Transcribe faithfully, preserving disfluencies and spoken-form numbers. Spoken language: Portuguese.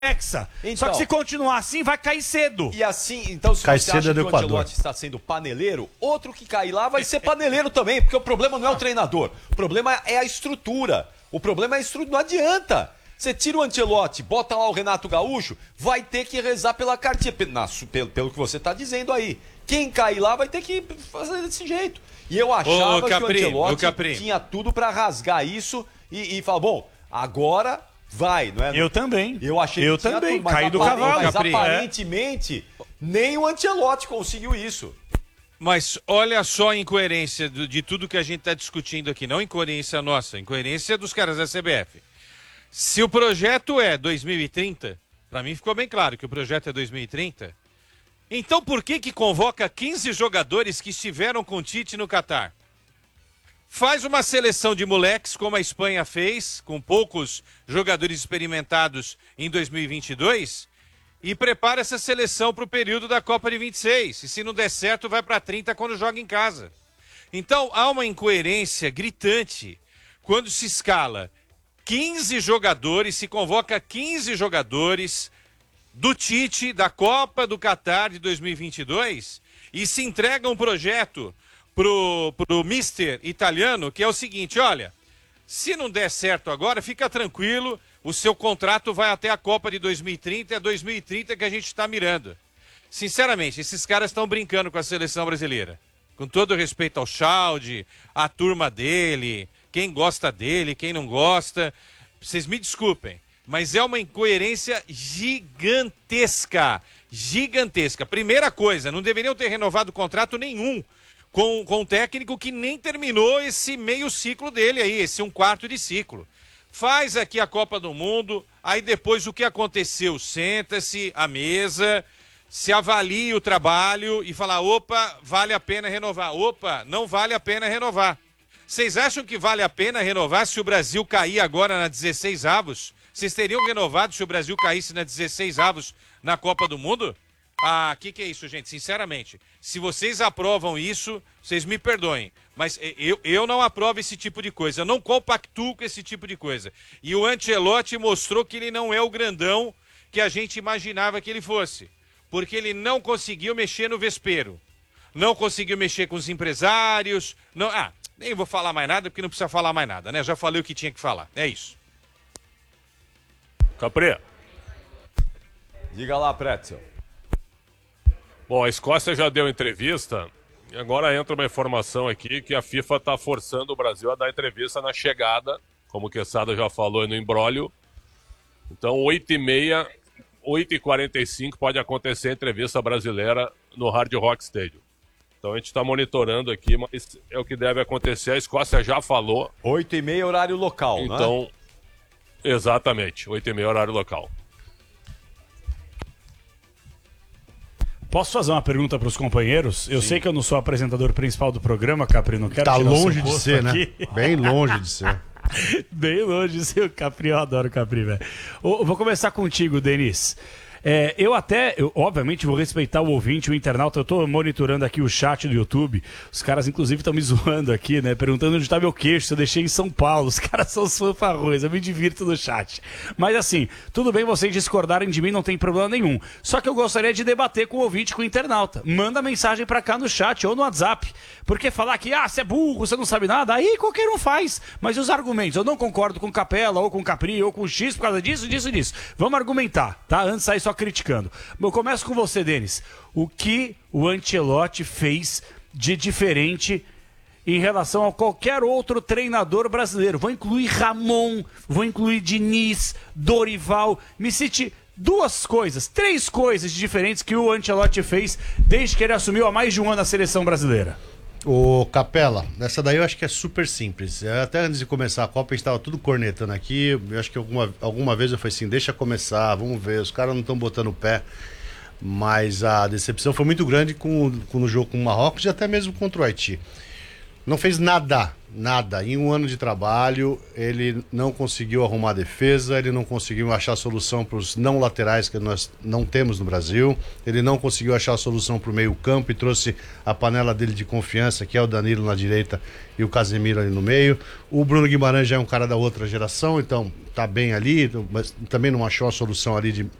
Hexa. Então, Só que se continuar assim, vai cair cedo. E assim, então se Cai você cedo acha é que do o Equador. Ancelotti está sendo paneleiro, outro que cair lá vai ser paneleiro também, porque o problema não é o treinador, o problema é a estrutura. O problema é a estrutura, não adianta. Você tira o Ancelotti, bota lá o Renato Gaúcho, vai ter que rezar pela cartinha, na, pelo, pelo que você está dizendo aí. Quem cair lá vai ter que fazer desse jeito. E eu achava ô, Capri, que o Ancelotti Capri. tinha tudo para rasgar isso e, e falar, bom, agora... Vai, não é? Eu também. Eu achei Eu que tinha também. tudo, mas Caí do apare- cavalo. Mas Capri, aparentemente, nem o Ancelotti conseguiu isso. Mas olha só a incoerência do- de tudo que a gente está discutindo aqui. Não incoerência nossa, incoerência dos caras da C B F. Se o projeto é dois mil e trinta, para mim ficou bem claro que o projeto é dois mil e trinta, então por que que convoca quinze jogadores que estiveram com o Tite no Catar? Faz uma seleção de moleques, como a Espanha fez, com poucos jogadores experimentados em dois mil e vinte e dois, e prepara essa seleção para o período da Copa de vinte e seis. E se não der certo, vai para trinta quando joga em casa. Então, há uma incoerência gritante quando se escala quinze jogadores, se convoca quinze jogadores do Tite, da Copa do Catar de dois mil e vinte e dois, e se entrega um projeto pro, pro mister italiano, que é o seguinte, olha, se não der certo agora, fica tranquilo, o seu contrato vai até a Copa de dois mil e trinta, é dois mil e trinta que a gente está mirando. Sinceramente, esses caras estão brincando com a seleção brasileira. Com todo respeito ao Chaldi, a turma dele, quem gosta dele, quem não gosta, vocês me desculpem, mas é uma incoerência gigantesca, gigantesca. Primeira coisa, não deveriam ter renovado contrato nenhum com, com um técnico que nem terminou esse meio ciclo dele aí, esse um quarto de ciclo. Faz aqui a Copa do Mundo, aí depois o que aconteceu, senta-se à mesa, se avalia o trabalho e fala, opa, vale a pena renovar, opa, não vale a pena renovar. Vocês acham que vale a pena renovar se o Brasil cair agora na dezesseis avos? Vocês teriam renovado se o Brasil caísse na dezesseis avos na Copa do Mundo? Ah, o que, que é isso, gente? Sinceramente, se vocês aprovam isso, vocês me perdoem, mas eu, eu não aprovo esse tipo de coisa, eu não compactuo com esse tipo de coisa. E o Ancelotti mostrou que ele não é o grandão que a gente imaginava que ele fosse, porque ele não conseguiu mexer no vespeiro, não conseguiu mexer com os empresários, não... Ah, nem vou falar mais nada, porque não precisa falar mais nada, né? Já falei o que tinha que falar, é isso. Capri. Diga lá, Pretzel. Bom, a Escócia já deu entrevista e agora entra uma informação aqui que a FIFA está forçando o Brasil a dar entrevista na chegada, como o Quesada já falou no imbróglio. Então, oito e meia, oito e quarenta e cinco pode acontecer a entrevista brasileira no Hard Rock Stadium. Então a gente está monitorando aqui, mas é o que deve acontecer. A Escócia já falou. oito e meia horário local, né? Então, exatamente, oito e meia horário local. Posso fazer uma pergunta para os companheiros? Eu Sim. sei que eu não sou apresentador principal do programa, Capri, não quero Tá tirar longe o de ser, aqui. né? Bem longe de ser. Bem longe de ser o Capri, eu adoro o Capri, velho. Eu vou começar contigo, Denis. É, eu até, eu, obviamente, vou respeitar o ouvinte, o internauta. Eu tô monitorando aqui o chat do YouTube. Os caras, inclusive, estão me zoando aqui, né? Perguntando onde tá meu queixo, se eu deixei em São Paulo. Os caras são os fanfarrões, eu me divirto no chat. Mas assim, tudo bem vocês discordarem de mim, não tem problema nenhum. Só que eu gostaria de debater com o ouvinte, com o internauta. Manda mensagem pra cá no chat ou no WhatsApp. Porque falar que, ah, você é burro, você não sabe nada, aí qualquer um faz. Mas os argumentos, eu não concordo com Capela, ou com Capri, ou com X por causa disso, disso e disso. Vamos argumentar, tá? Antes de sair só criticando. Eu começo com você, Denis. O que o Ancelotti fez de diferente em relação a qualquer outro treinador brasileiro? Vou incluir Ramon, vou incluir Diniz, Dorival. Me cite duas coisas, três coisas diferentes que o Ancelotti fez desde que ele assumiu há mais de um ano a seleção brasileira. Ô, Capela, essa daí eu acho que é super simples. Até antes de começar a Copa, a gente tava tudo cornetando aqui. Eu acho que alguma, alguma vez eu falei assim, deixa começar, vamos ver. Os caras não estão botando o pé. Mas a decepção foi muito grande com, com o jogo com o Marrocos e até mesmo contra o Haiti. Não fez nada, nada. Em um ano de trabalho, ele não conseguiu arrumar a defesa, ele não conseguiu achar solução para os não laterais que nós não temos no Brasil, ele não conseguiu achar solução para o meio-campo e trouxe a panela dele de confiança, que é o Danilo na direita e o Casemiro ali no meio. O Bruno Guimarães já é um cara da outra geração, então tá bem ali, mas também não achou a solução ali de